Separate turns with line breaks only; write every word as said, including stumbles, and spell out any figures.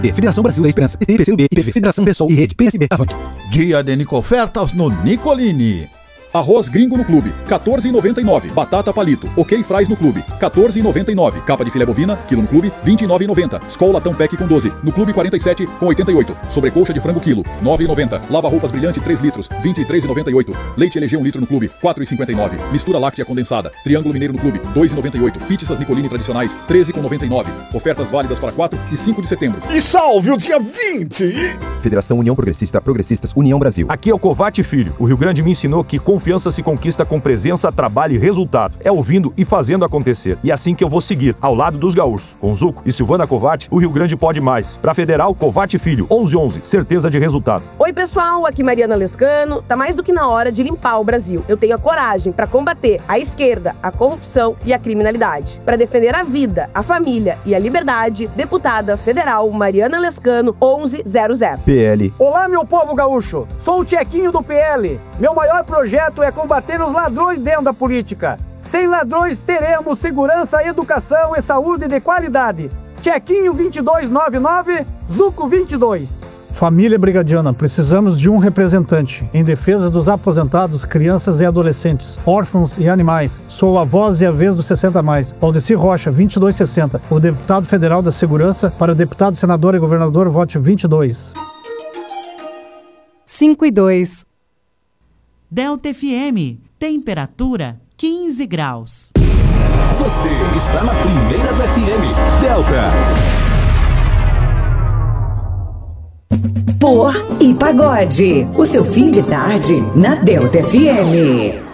Federação Brasil da Esperança, I P C U B, I P V, Federação Pessoal e Rede P S B. Avante.
Dia de Nico Ofertas no Nicolini. Arroz gringo no clube, quatorze reais e noventa e nove centavos. Batata palito, ok fries no clube, quatorze reais e noventa e nove centavos. Capa de filé bovina, quilo no clube, vinte e nove reais e noventa centavos. Skol latão pack com doze, no clube quarenta e sete reais e oitenta e oito centavos. Sobrecoxa de frango quilo, nove reais e noventa centavos. Lava roupas brilhante três litros, vinte e três reais e noventa e oito centavos. Leite L G um litro no clube, quatro reais e cinquenta e nove centavos. Mistura láctea condensada, Triângulo Mineiro no clube, dois reais e noventa e oito centavos. Pizzas Nicolini tradicionais, treze reais e noventa e nove centavos. Ofertas válidas para quatro e cinco de setembro.
E salve o dia vinte!
Federação União Progressista, Progressistas, União Brasil.
Aqui é o Covate Filho. O Rio Grande me ensinou que confiança se conquista com presença, trabalho e resultado. É ouvindo e fazendo acontecer. E é assim que eu vou seguir, ao lado dos gaúchos. Com Zuco e Silvana Covate, o Rio Grande pode mais. Pra Federal, Covate Filho, onze onze, certeza de resultado.
Oi pessoal, aqui Mariana Lescano. Tá mais do que na hora de limpar o Brasil. Eu tenho a coragem para combater a esquerda, a corrupção e a criminalidade. Para defender a vida, a família e a liberdade, deputada federal Mariana Lescano, onze zero zero.
P L.
Olá meu povo gaúcho, sou o Tchequinho do P L. Meu maior projeto é combater os ladrões dentro da política. Sem ladrões teremos segurança, educação e saúde de qualidade. Tchequinho vinte e dois noventa e nove, Zuco vinte e dois.
Família Brigadiana, precisamos de um representante em defesa dos aposentados, crianças e adolescentes, órfãos e animais. Sou a voz e a vez do sessenta a mais. Valdeci Rocha, vinte e dois sessenta. O deputado federal da Segurança. Para o deputado, senador e governador, vote vinte e dois.
cinco e dois.
Delta F M, temperatura quinze graus.
Você está na primeira do F M, Delta.
Por e Pagode, o seu fim de tarde na Delta F M.